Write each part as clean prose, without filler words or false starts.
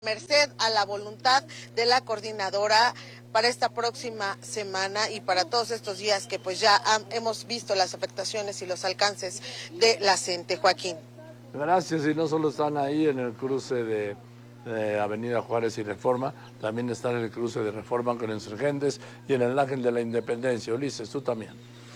merced a la voluntad de la coordinadora para esta próxima semana y para todos estos días que pues ya hemos visto las afectaciones y los alcances de la CENTE. Joaquín. Gracias, y no solo están ahí en el cruce de Avenida Juárez y Reforma, también están en el cruce de Reforma con Insurgentes y en el Ángel de la Independencia. Ulises, tú también.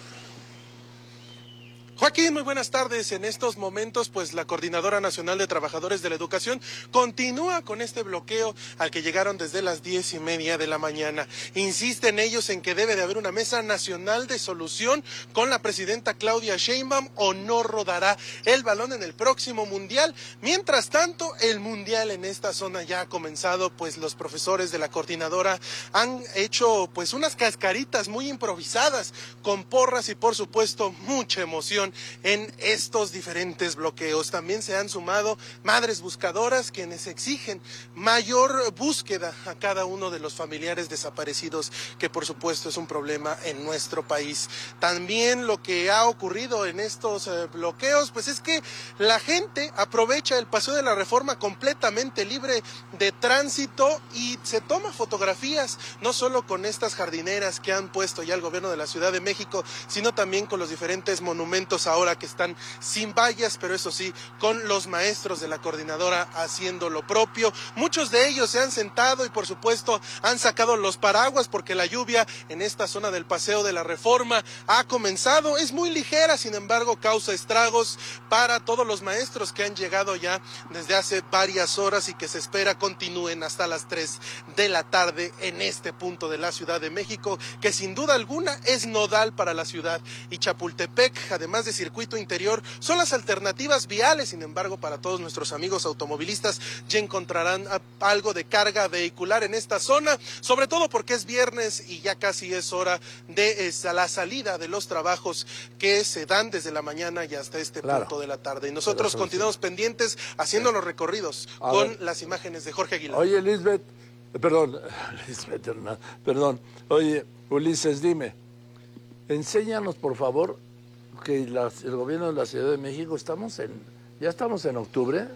Joaquín, muy buenas tardes. En estos momentos, pues la Coordinadora Nacional de Trabajadores de la Educación continúa con este bloqueo al que llegaron desde las 10:30 de la mañana. Insisten ellos en que debe de haber una mesa nacional de solución con la presidenta Claudia Sheinbaum o no rodará el balón en el próximo mundial. Mientras tanto, el mundial en esta zona ya ha comenzado, pues los profesores de la coordinadora han hecho pues unas cascaritas muy improvisadas con porras y por supuesto mucha emoción en estos diferentes bloqueos. También se han sumado madres buscadoras quienes exigen mayor búsqueda a cada uno de los familiares desaparecidos, que por supuesto es un problema en nuestro país. También lo que ha ocurrido en estos bloqueos, pues es que la gente aprovecha el Paseo de la Reforma completamente libre de tránsito y se toma fotografías, no solo con estas jardineras que han puesto ya el gobierno de la Ciudad de México, sino también con los diferentes monumentos ahora que están sin vallas, pero eso sí, con los maestros de la coordinadora haciendo lo propio. Muchos de ellos se han sentado y por supuesto han sacado los paraguas porque la lluvia en esta zona del Paseo de la Reforma ha comenzado. Es muy ligera, sin embargo causa estragos para todos los maestros que han llegado ya desde hace varias horas y que se espera continúen hasta las 3 de la tarde en este punto de la Ciudad de México, que sin duda alguna es nodal para la ciudad. Y Chapultepec, además de circuito interior, son las alternativas viales. Sin embargo, para todos nuestros amigos automovilistas ya encontrarán algo de carga vehicular en esta zona, sobre todo porque es viernes y ya casi es hora de la salida de los trabajos que se dan desde la mañana y hasta este punto de la tarde. Y nosotros continuamos pendientes haciendo los recorridos con las imágenes de Jorge Aguilar. Oye, perdón. Oye, Ulises, dime, enséñanos por favor que el gobierno de la Ciudad de México ya estamos en octubre.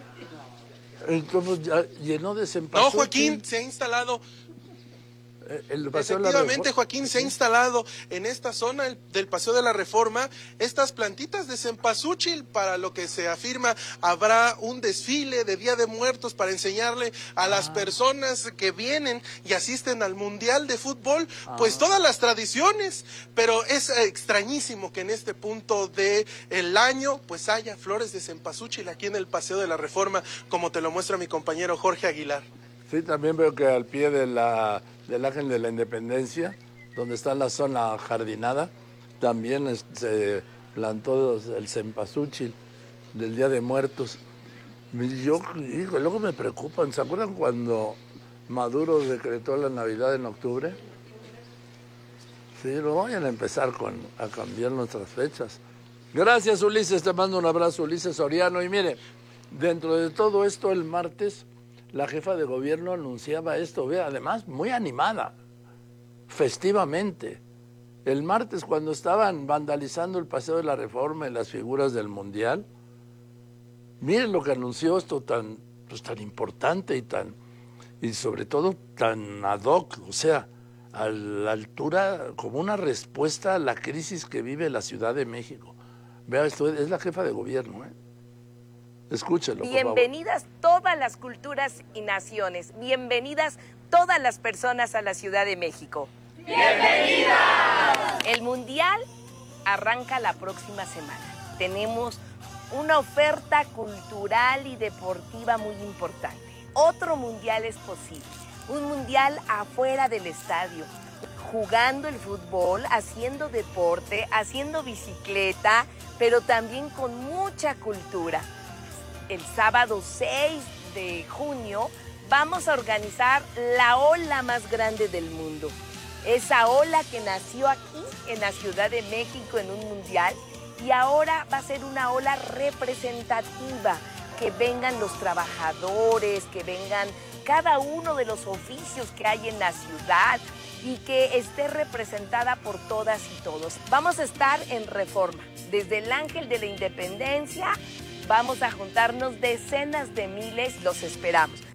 Entonces ya llenó de cempasúchil. No, Joaquín, se ha instalado. Efectivamente, Joaquín, se ha instalado en esta zona del Paseo de la Reforma estas plantitas de cempasúchil, para lo que se afirma habrá un desfile de Día de Muertos para enseñarle a las personas que vienen y asisten al Mundial de Fútbol, pues todas las tradiciones, pero es extrañísimo que en este punto del año pues haya flores de cempasúchil aquí en el Paseo de la Reforma, como te lo muestra mi compañero Jorge Aguilar. Sí, también veo que al pie del Ángel de la Independencia, donde está la zona jardinada, también se plantó el cempasúchil del Día de Muertos. Luego me preocupan. ¿Se acuerdan cuando Maduro decretó la Navidad en octubre? Sí, lo vayan a empezar a cambiar nuestras fechas. Gracias, Ulises. Te mando un abrazo, Ulises Soriano. Y mire, dentro de todo esto, el martes la jefa de gobierno anunciaba esto, ve, además muy animada, festivamente. El martes, cuando estaban vandalizando el Paseo de la Reforma y las figuras del Mundial, miren lo que anunció esto tan importante y sobre todo tan ad hoc, o sea, a la altura, como una respuesta a la crisis que vive la Ciudad de México. Vea, esto es la jefa de gobierno, Escúchelo, por favor. Bienvenidas todas las culturas y naciones. Bienvenidas todas las personas a la Ciudad de México. ¡Bienvenidas! El Mundial arranca la próxima semana. Tenemos una oferta cultural y deportiva muy importante. Otro Mundial es posible. Un Mundial afuera del estadio, jugando el fútbol, haciendo deporte, haciendo bicicleta, pero también con mucha cultura. El sábado 6 de junio vamos a organizar la ola más grande del mundo. Esa ola que nació aquí en la Ciudad de México en un mundial y ahora va a ser una ola representativa. Que vengan los trabajadores, que vengan cada uno de los oficios que hay en la ciudad y que esté representada por todas y todos. Vamos a estar en Reforma, desde el Ángel de la Independencia. Vamos a juntarnos decenas de miles, los esperamos.